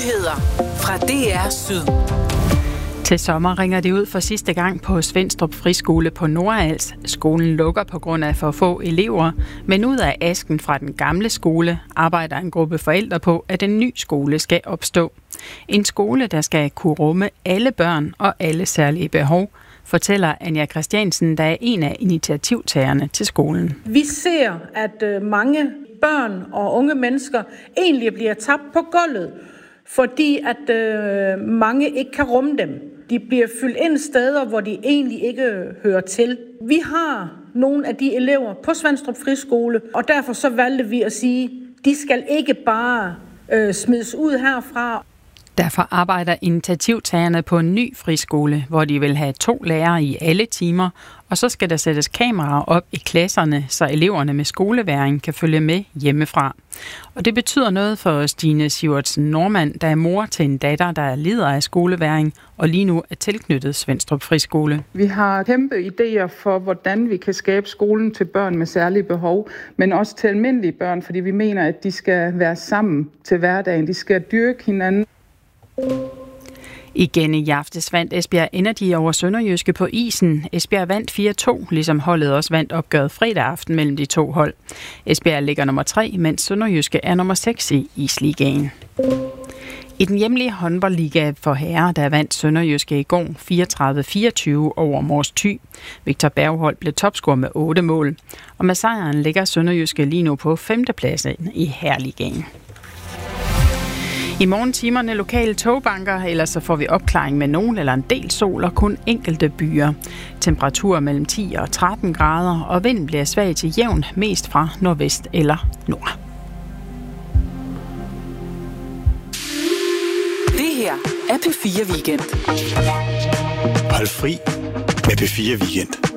Nyheder fra DR Syd. Til sommer ringer det ud for sidste gang på Svenstrup Friskole på Nordals. Skolen lukker på grund af for få elever, men ud af asken fra den gamle skole arbejder en gruppe forældre på, at en ny skole skal opstå. En skole, der skal kunne rumme alle børn og alle særlige behov, fortæller Anja Christiansen, der er en af initiativtagerne til skolen. Vi ser, at mange børn og unge mennesker egentlig bliver tabt på gulvet, fordi at mange ikke kan rumme dem. De bliver fyldt ind steder, hvor de egentlig ikke hører til. Vi har nogle af de elever på Svenstrup Friskole, og derfor så valgte vi at sige, de skal ikke bare smides ud herfra. Derfor arbejder initiativtagerne på en ny friskole, hvor de vil have 2 lærere i alle timer, og så skal der sættes kameraer op i klasserne, så eleverne med skoleværing kan følge med hjemmefra. Og det betyder noget for Stine Sivertsen Normand, der er mor til en datter, der lider af skoleværing, og lige nu er tilknyttet Svenstrup Friskole. Vi har kæmpe idéer for, hvordan vi kan skabe skolen til børn med særlige behov, men også til almindelige børn, fordi vi mener, at de skal være sammen til hverdagen. De skal dyrke hinanden. Igen i aftes vandt Esbjerg Energy over Sønderjyske på isen. Esbjerg vandt 4-2, ligesom holdet også vandt opgøret fredag aften mellem de 2 hold. Esbjerg ligger nummer 3, mens Sønderjyske er nummer 6 i Isligaen. I den hjemlige håndboldliga for herrer, der vandt Sønderjyske i går 34-24 over Mors Thy. Victor Bergholt blev topscorer med 8 mål. Og med sejren ligger Sønderjyske lige nu på 5. pladsen i herreligaen. I morgentimerne lokale togbanker, ellers så får vi opklaring med nogen eller en del sol og kun enkelte byer. Temperaturer mellem 10 og 13 grader, og vinden bliver svag til jævn, mest fra nordvest eller nord. Det her er P4 Weekend. Hold fri med P4 Weekend.